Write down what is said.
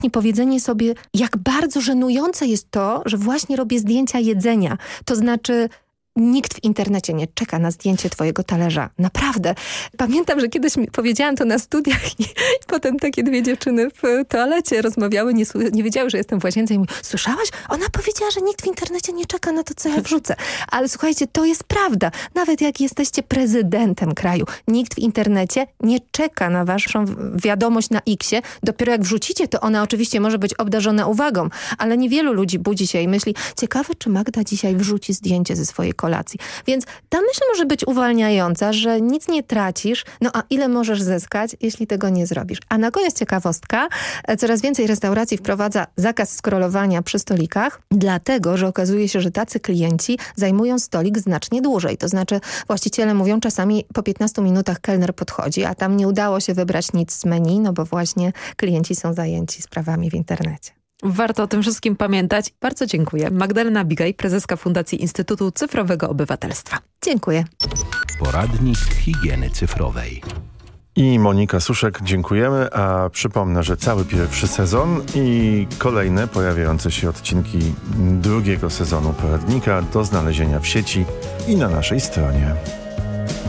I powiedzenie sobie, jak bardzo żenujące jest to, że właśnie robię zdjęcia jedzenia. To znaczy... Nikt w internecie nie czeka na zdjęcie twojego talerza. Naprawdę. Pamiętam, że kiedyś powiedziałam to na studiach i potem takie dwie dziewczyny w toalecie rozmawiały, nie wiedziały, że jestem w łazience i mówią, słyszałaś? Ona powiedziała, że nikt w internecie nie czeka na to, co ja wrzucę. Ale słuchajcie, to jest prawda. Nawet jak jesteście prezydentem kraju, nikt w internecie nie czeka na waszą wiadomość na X-ie. Dopiero jak wrzucicie, to ona oczywiście może być obdarzona uwagą, ale niewielu ludzi budzi się i myśli, ciekawe, czy Magda dzisiaj wrzuci zdjęcie ze swojej kolacji. Więc ta myśl może być uwalniająca, że nic nie tracisz, no a ile możesz zyskać, jeśli tego nie zrobisz. A na koniec ciekawostka, coraz więcej restauracji wprowadza zakaz scrollowania przy stolikach, dlatego, że okazuje się, że tacy klienci zajmują stolik znacznie dłużej. To znaczy właściciele mówią, czasami po 15 minutach kelner podchodzi, a tam nie udało się wybrać nic z menu, no bo właśnie klienci są zajęci sprawami w internecie. Warto o tym wszystkim pamiętać. Bardzo dziękuję. Magdalena Bigaj, prezeska Fundacji Instytutu Cyfrowego Obywatelstwa. Dziękuję. Poradnik higieny cyfrowej. I Monika Suszek, dziękujemy, a przypomnę, że cały pierwszy sezon i kolejne pojawiające się odcinki drugiego sezonu poradnika do znalezienia w sieci i na naszej stronie.